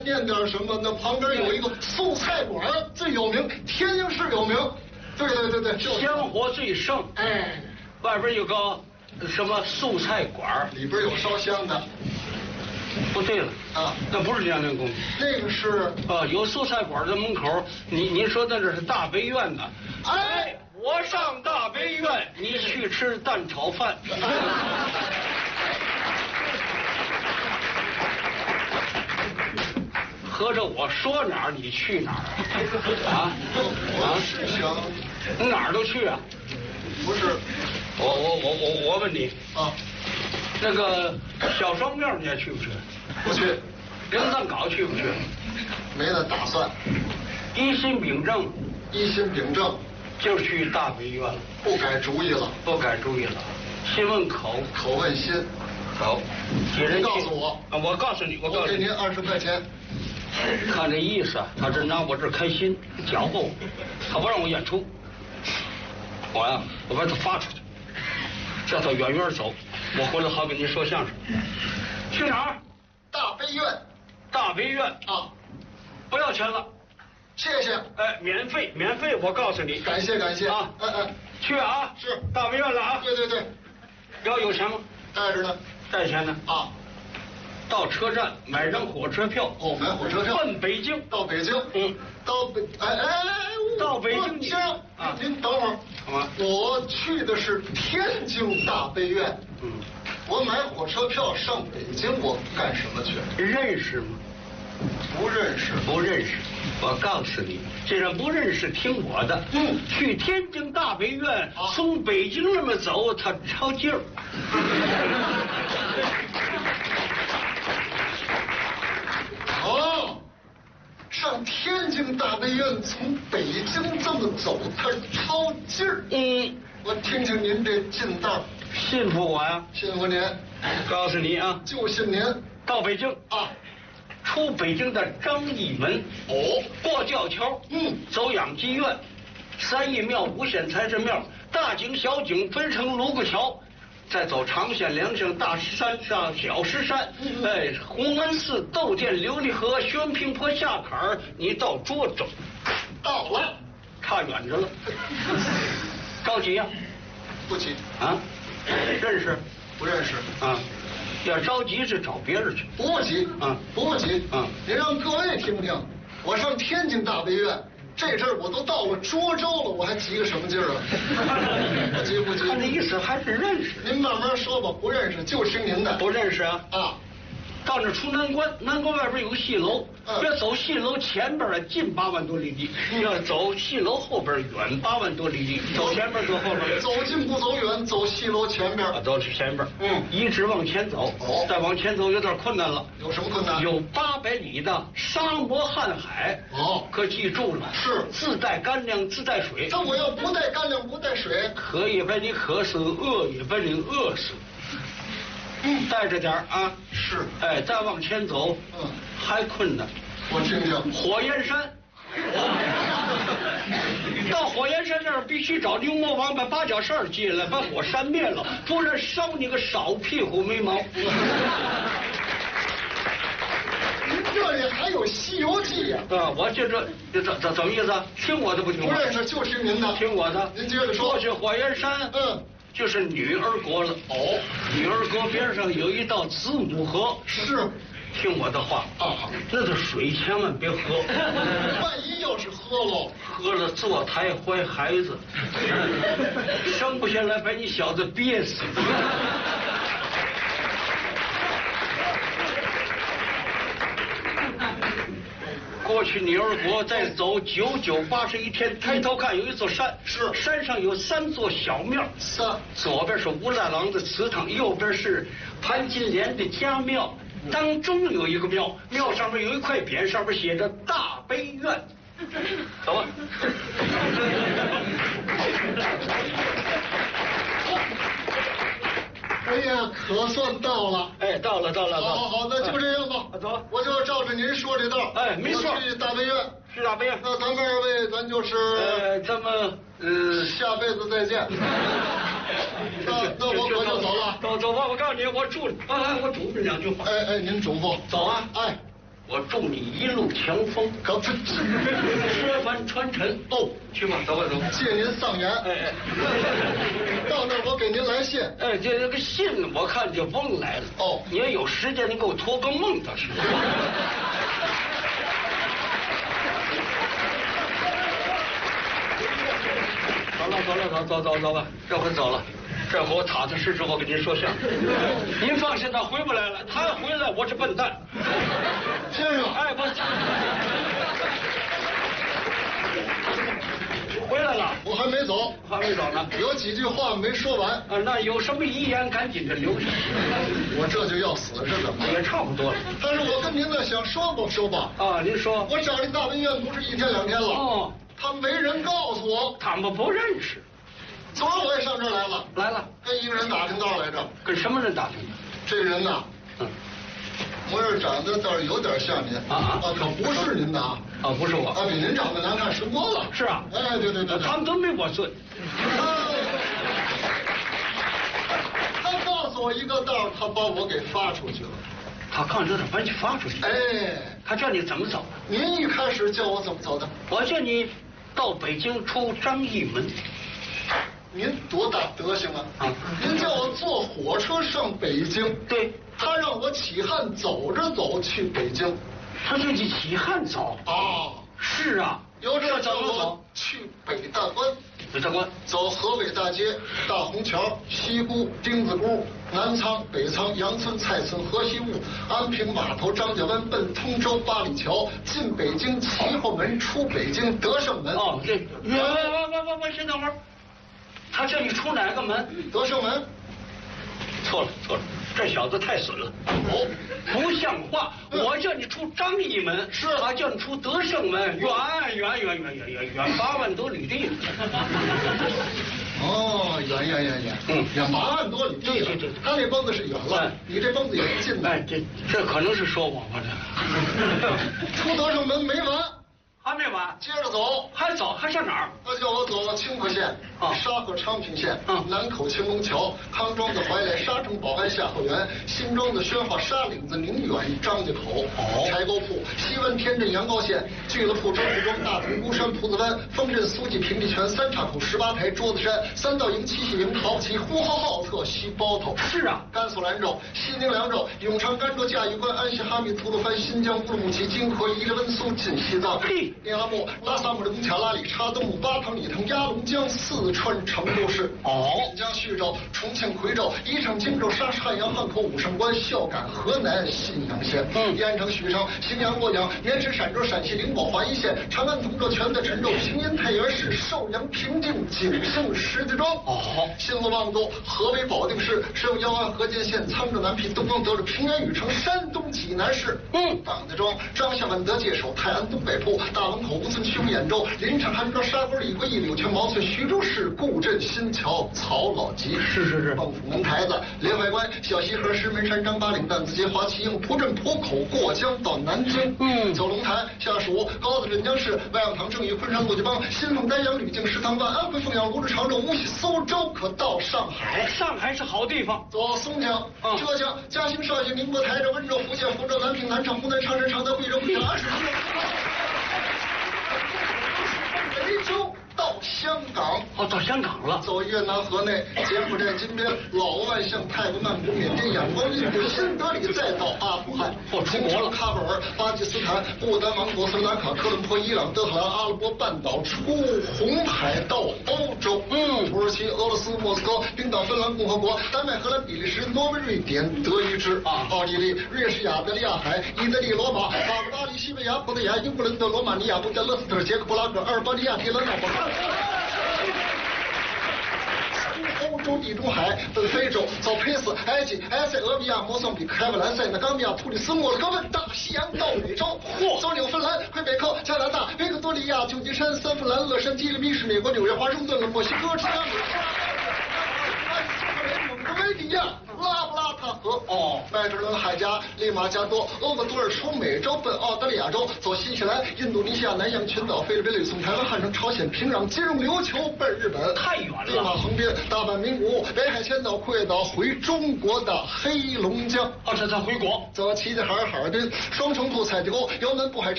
念点什么？那旁边有一个素菜馆，最有名，天津市有名。对， 香火最盛。 哎， 外边有个什么素菜馆， 里边有烧香的。 不对了啊， 那不是梁天公， 那个是有素菜馆在门口。您说的这是大悲院呢？ 哎， 我上大悲院，你去吃蛋炒饭。合着我说哪儿你去哪儿我是想哪儿都去啊？ 不是， 我问你啊， 那个小双庙你还去不去？ 不去。 灵藏岗去不去？ 没那打算。 一心秉正， 一心秉正， 就去大悲院了。 不改主意了。 不改主意了，心问口， 口问心。 好， 你告诉我啊，我告诉你， 我给您20块钱。 看这意思，他这拿我这开心，搅和我，他不让我演出。我把他发出去，叫他远远走，我回来好给您说相声。去哪儿？ 大悲院。 大悲院啊， 不要钱了。 谢谢。 哎，免费，我告诉你。 感谢啊。 去啊。 是大悲院了啊。 对。 有钱吗？ 带着呢。 带钱呢。啊。到车站买张火车票。 买火车票。 奔北京。 到北京。到北京。先生，您等会儿。 干嘛？ 我去的是天津大悲院。我买火车票上北京，我干什么去？ 认识吗？ 不认识。 我告诉你，这人不认识，听我的。去天津大悲院，从北京那么走，他超劲儿。上天津大悲院，从北京这么走，他超劲儿。我听听您这劲道。信服我呀？信服您。告诉你啊，就信您。到北京啊，出北京的张义门，过吊桥，走养鸡院，三义庙、五显财神庙，大井、小井分成卢沟桥，再走长线、梁巷、大石山上小石山，洪恩寺、窦店、琉璃河、宣平坡下坎儿，你到涿州，到了，差远着了。着急呀？不急啊。认识？不认识啊。要着急是找别人去。不急啊，不急啊。您让各位听听，我上天津大悲院，这阵儿我都到了涿州了，我还急个什么劲儿啊？不急。他那意思还是认识。您慢慢说吧，不认识就听您的。不认识啊？啊。到那出南关，南关外边有个戏楼，要走戏楼前边近8万多里地，要走戏楼后边远8万多里地。走前边走后边，走近不走远，走戏楼前边。走前边，一直往前走。再往前走有点困难了。有什么困难？有800里的沙漠瀚海。可记住了，是自带干粮，自带水。那我要不带干粮，不带水，渴也把你渴死，饿也把你饿死。带着点啊！是，再往前走，还困难。我听听，火焰山。到火焰山这儿必须找牛魔王把8角扇接来，把火扇灭了，不然烧你个少屁股没毛。您这里还有《西游记》呀？我这怎么意思？听我的不听我的？不认识就听您的。听我的。您接着说。过去火焰山，就是女儿国了。女儿国边上有一道子母河。是。听我的话啊，那个水千万别喝，万一要是喝了坐胎怀孩子，生不下来把你小子憋死。过去女儿国再走9981天，抬头看有一座山，是山上有3座小庙，左边是武大郎的祠堂，右边是潘金莲的家庙，当中有一个庙，庙上面有一块匾，上面写着大悲院。走吧。哎呀，可算到了！到了。好，那就这样吧。走，我就照着您说这道。没错。去大悲院。去大悲院。那咱们2位，咱就是咱们下辈子再见。那我就走了。走吧，我告诉你，我嘱咐2句话。您嘱咐。走啊。 我祝你一路强风，车帆穿尘。哦，去吧，走吧走。 借您上言。 哎， 到那儿我给您来信。 哎，这个信我看就甭来了。 哦， 你要有时间，你给我托个梦倒是。走吧，这回走了。这回我踏踏实实，我跟您说相声。您放心，他回不来了。他要回来，我是笨蛋。 先生， 哎，不，回来了。 我还没走， 还没走呢。 有几句话没说完。 啊，那有什么遗言，赶紧的留下。 我这就要死是怎么？ 也差不多了。 但是我跟您呢想说吧。 啊，您说。 我找这大文院不是1天2天了。 哦。 他没人告诉我。 他们不认识。 昨儿我也上这儿来了。 来了。 跟一个人打听道来着。 跟什么人打听？ 这人呐，模样长得倒是有点像您。可不是您的啊。 不是我。 比您长得难看10多了。 是啊。 哎，对。 他们都没我顺。 他告诉我一个道，他把我给发出去了。 他告诉你把你发出去。 哎。 他叫你怎么走？ 您一开始叫我怎么走的？ 我叫你到北京出张义门。 您多大德行啊！您叫我坐火车上北京。 对。 他让我起汉走着走去北京。 他叫你起汉走。是啊。 由这儿走去北大关。 北大关。走河北大街、大虹桥、西沽、丁字沽、南仓、北仓、杨村、蔡村、河西坞、安平码头、张家湾，奔通州八里桥，进北京齐后门，出北京德胜门。 这。我先等会儿。他叫你出哪个门？ 德胜门。 错了，这小子太损了。不像话！我叫你出张义门， 是他叫你出德胜门，远8万多里地。 远8万多里地。 对。 他那蹦子是远了，你这蹦子也是近的。 哎，这可能是说我吧这。出德胜门没完。 还没完， 接着走， 还走，还上哪儿？ 他叫我走青浦县、沙河昌平县、南口青龙桥、康庄子怀来、沙城保安夏后园、新庄子宣化、沙岭子宁远、张家口、柴沟铺、西湾天镇阳高县、聚乐铺、周府庄、大同孤山、蒲子湾、丰镇苏记、平地泉、三岔口、18台、桌子山、三道营、七喜营、陶旗、呼和浩特、西包头。 是啊， 甘肃兰州、西宁凉州、永昌甘蔗、嘉峪关、安西哈密、吐鲁番、新疆乌鲁木齐、金河、伊犁温苏、进西藏。聂拉木、拉萨木的贡卡拉里、查德木、巴塘里腾、鸭龙江、四川成都市。晋江徐州、重庆夔州、宜城荆州、沙市汉阳、汉口、武胜关、孝感河南信阳县。盐城、许城、荥阳、洛阳、年池、陕州、陕西灵宝、华阴县、长安、通州、全在陈州、平阴、太原市、寿阳、平定、景兴、石家庄。新罗望族、河北保定市、省遥安、河间县、沧州南皮、东方德州、平原禹城、山东济南市。党家庄、张夏万德界首、泰安东北铺、大龙口、吴村区、兖州、临城、韩庄、沙沟、李桂义、柳泉、毛村、徐州市、固镇、新桥、曹老集。 是。 蚌埠门台子、临淮关、小西河、石门山、张八岭、担子街、华旗营、蒲镇、浦口，过江到南京。走龙潭、下蜀、高子镇江市、外阳塘、正义、昆山、簑箕帮、新丰、丹阳、吕靖、石塘湾、安徽凤阳、泸州、常州、无锡、苏州，可到上海。 上海是好地方。 走松江、浙江、嘉兴、绍兴、宁波、台州、温州、福建、福州、南平、南昌、湖南、长沙、常德、贵州、贵阳、梅州到香港。 到香港了。 走越南河内、柬埔寨金边、老汶向泰国曼谷、缅甸仰光、印度新德里，再到阿富汗。 出国了。 喀布尔、巴基斯坦、不丹王国、斯里兰卡、科伦坡、伊朗、德黑兰、阿拉伯半岛，出红海到欧洲。土耳其、俄罗斯、莫斯科、冰岛、芬兰共和国、丹麦、荷兰、比利时、挪威、瑞典、德意志、奥地利、瑞士、亚得里亚海、意大利、罗马、法国巴黎、西班牙、葡萄牙、英格兰、罗马尼亚、布加勒斯特、捷克布拉格、阿尔巴尼亚、铁兰岛、欧洲地中海，奔非洲，走佩斯、埃及、埃塞俄比亚、摩桑比克、海瓦兰塞纳冈比亚、突尼斯、莫斯科，问大西洋到美洲。走纽芬兰、魁北克、加拿大、维克多利亚、旧金山、三藩兰、洛杉矶、利比市、美国纽约、华盛顿、墨西哥、芝加哥、蒙哥维利亚、拉布拉塔河。 哦， 麦哲伦、海加、利马加多、厄瓜多尔出美洲，奔澳大利亚州，走新西兰、印度尼西亚、南洋群岛、菲律宾、吕宋、台湾、汉城、朝鲜、平壤，金融琉球，奔日本。 太远了。 利马横滨、大阪、名古屋、北海千岛、库页岛，回中国的黑龙江。 这才回国。 走齐齐哈尔、哈尔滨、双城渡、采集沟、姚门、渤海、